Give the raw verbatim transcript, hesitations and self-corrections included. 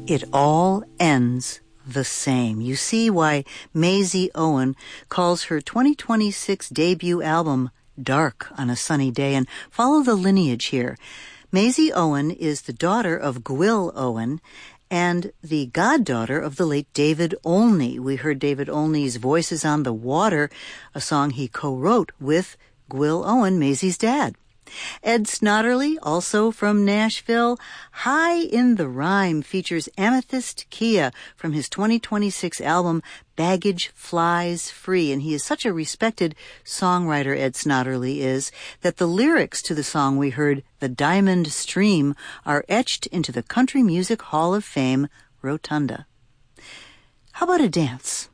It all ends the same. You see why Maisie Owen calls her twenty twenty-six debut album Dark on a Sunny Day, and follow the lineage here. Maisie Owen is the daughter of Gwyl Owen and the goddaughter of the late David Olney. We heard David Olney's Voices on the Water, a song he co-wrote with Gwyl Owen, Maisie's dad. Ed Snodderly, also from Nashville, High in the Rhyme features Amethyst Kia from his twenty twenty-six album Baggage Flies Free. And he is such a respected songwriter, Ed Snodderly is, that the lyrics to the song we heard, The Diamond Stream, are etched into the Country Music Hall of Fame rotunda. How about a dance?